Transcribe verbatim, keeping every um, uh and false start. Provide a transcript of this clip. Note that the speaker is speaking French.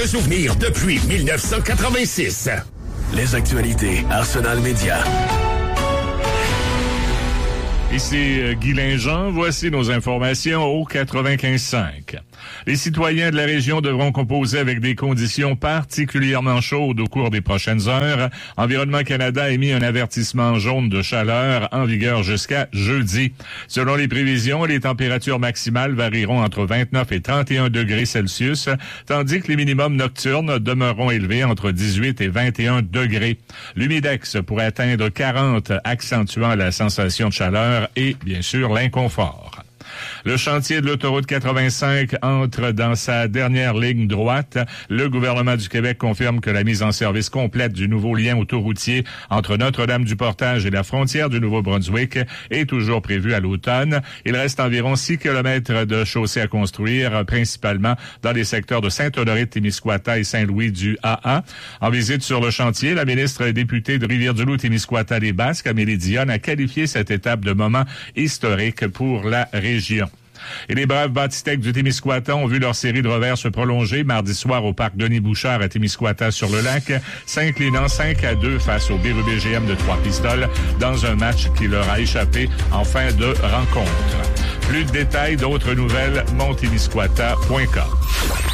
Souvenir depuis dix-neuf cent quatre-vingt-six. Les actualités Arsenal Média. Ici Guy Linjean, voici nos informations au quatre-vingt-quinze cinq. Les citoyens de la région devront composer avec des conditions particulièrement chaudes au cours des prochaines heures. Environnement Canada a émis un avertissement jaune de chaleur en vigueur jusqu'à jeudi. Selon les prévisions, les températures maximales varieront entre vingt-neuf et trente et un degrés Celsius, tandis que les minimums nocturnes demeureront élevés entre dix-huit et vingt et un degrés. L'humidex pourrait atteindre quarante, accentuant la sensation de chaleur et, bien sûr, l'inconfort. Le chantier de l'autoroute quatre-vingt-cinq entre dans sa dernière ligne droite. Le gouvernement du Québec confirme que la mise en service complète du nouveau lien autoroutier entre Notre-Dame-du-Portage et la frontière du Nouveau-Brunswick est toujours prévue à l'automne. Il reste environ six kilomètres de chaussée à construire, principalement dans les secteurs de Saint-Honoré-Témiscouata et Saint-Louis du A A. En visite sur le chantier, la ministre et députée de Rivière-du-Loup-Témiscouata-les-Basques, Amélie Dionne, a qualifié cette étape de moment historique pour la région. Et les braves Bâtistec du Témiscouata ont vu leur série de revers se prolonger mardi soir au parc Denis-Bouchard à Témiscouata-sur-le-Lac, s'inclinant cinq à deux face au B R U B G M de Trois-Pistoles dans un match qui leur a échappé en fin de rencontre. Plus de détails, d'autres nouvelles, montémiscouata point com.